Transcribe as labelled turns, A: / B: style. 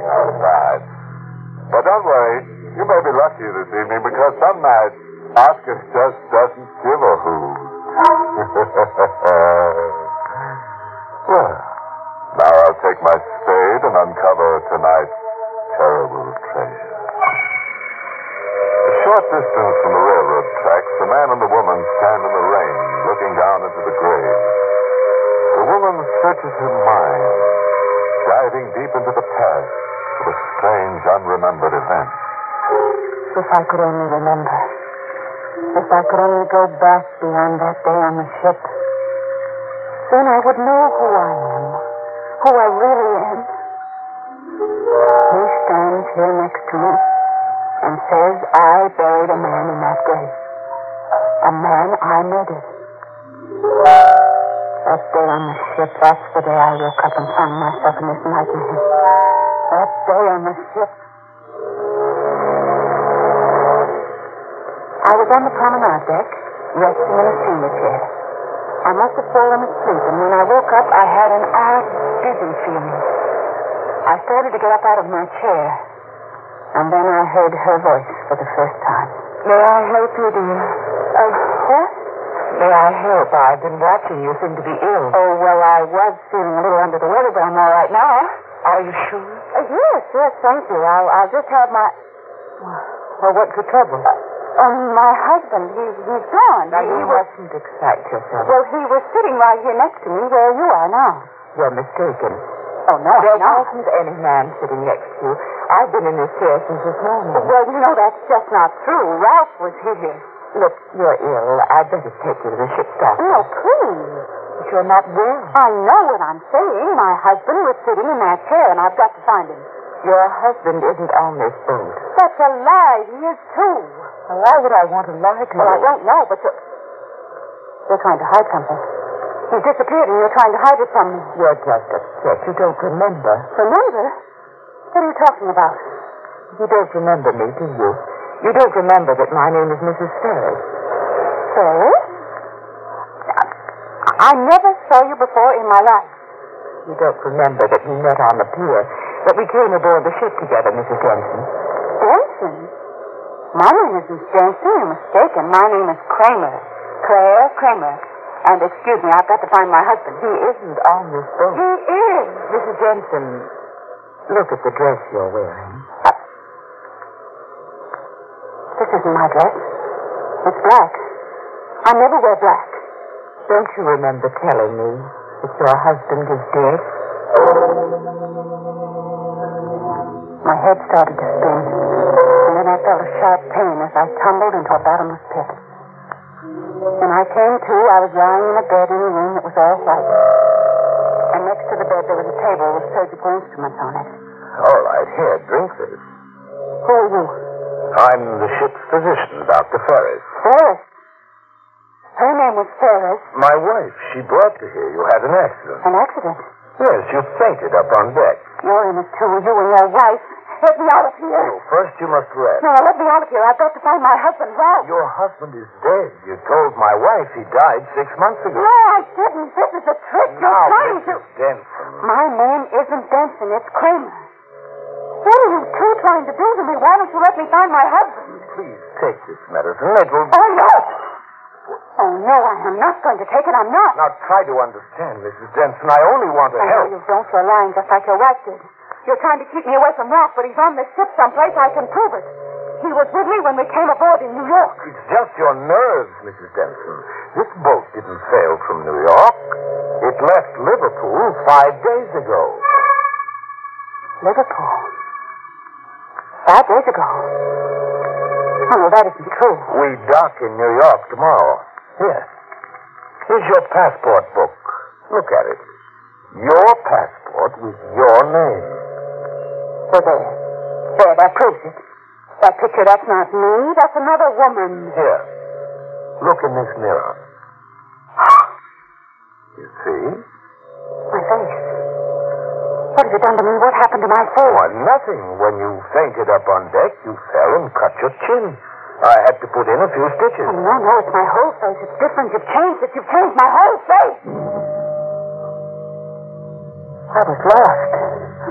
A: Bad. But don't worry. You may be lucky this evening because some night Oscar just doesn't give a hoot. Well, now I'll take my spade and uncover tonight's terrible treasure. A short distance from the railroad tracks, the man and the woman stand in the rain, looking down into the grave. The woman searches her mind, diving deep into the past for the strange, unremembered events.
B: If I could only remember. If I could only go back beyond that day on the ship, then I would know who I am, who I really am. He stands here next to me and says I buried a man in that grave. A man I murdered. That day on the ship, that's the day I woke up and found myself in this nightmare. That day on the ship. I was on the promenade deck, resting in a steamer chair. I must have fallen asleep, and when I woke up, I had an odd, dizzy feeling. I started to get up out of my chair, and then I heard her voice for the first time.
C: May I help you, dear?
B: What?
C: May I help? I've been watching. You seem to be ill.
B: Oh, well, I was feeling a little under the weather, but I'm all right now.
C: Are you sure?
B: Yes, thank you. I'll just have my...
C: Well, what's the trouble?
B: My husband, he's gone.
C: Now, you mustn't excite yourself.
B: Well, he was sitting right here next to me where you are now.
C: You're mistaken.
B: Oh, no,
C: There wasn't any man sitting next to you. I've been in this chair since this morning.
B: Well, that's just not true. Ralph was here.
C: Look, you're ill. I'd better take you to the ship's doctor.
B: No, please.
C: But you're not well.
B: I know what I'm saying. My husband was sitting in that chair, and I've got to find him.
C: Your husband isn't on this boat.
B: That's a lie. He is, too.
C: Well, why would I want to lie to you?
B: Well, I don't know, but you're trying to hide something. He's disappeared, and you're trying to hide it from me.
C: You're just upset. You don't remember.
B: Remember? What are you talking about?
C: You don't remember me, do you? You don't remember that my name is Mrs. Ferris.
B: Ferris? I never saw you before in my life.
C: You don't remember that we met on the pier, that we came aboard the ship together, Mrs. Denson.
B: Denson? My name isn't Denson. You're mistaken. My name is Kramer. Claire Kramer. And excuse me, I've got to find my husband.
C: He isn't on this boat.
B: He is.
C: Mrs. Denson, look at the dress you're wearing.
B: This isn't my dress. It's black. I never wear black.
C: Don't you remember telling me that your husband is dead?
B: My head started to spin, and then I felt a sharp pain as I tumbled into a bottomless pit. When I came to, I was lying in a bed in a room that was all white. And next to the bed there was a table with surgical instruments on it.
A: All right, here, drink this.
B: Who are you?
A: I'm the ship's physician, Dr. Ferris.
B: Ferris. Her name was Ferris.
A: My wife, she brought you here. You had an accident.
B: An accident?
A: Yes, you fainted up on deck.
B: You're in it too, you and your wife. Let me out of here.
A: No, first you must rest.
B: No, let me out of here. I've got to find my husband, Ralph.
A: Your husband is dead. You told my wife he died 6 months ago.
B: No, I didn't. This is a trick. You're
A: Now,
B: trying to...
A: Mrs. Denson.
B: My name isn't Denson. It's Kramer. What are you two trying to do to me? Why don't you let me find my husband?
A: Please take this medicine. It will...
B: Oh, no. Oh, no, I am not going to take it. I'm not.
A: Now, try to understand, Mrs. Denson. I only want to
B: I
A: help.
B: know you don't. You're lying just like your wife did. You're trying to keep me away from Ralph, but he's on this ship someplace. I can prove it. He was with me when we came aboard in New York.
A: It's just your nerves, Mrs. Denson. This boat didn't sail from New York. It left Liverpool 5 days ago.
B: Liverpool? 5 days ago? Oh, no, that isn't true.
A: We dock in New York tomorrow. Here. Here's your passport book. Look at it. Your passport with your name.
B: So there. There, that proves it. That picture, that's not me. That's another woman.
A: Here. Look in this mirror. You see?
B: My face. What has it done to me? What happened to my face?
A: Why, nothing. When you fainted up on deck, you fell and cut your chin. I had to put in a few stitches.
B: Oh, no, it's my whole face. It's different. You've changed it. You've changed my whole face. I was lost.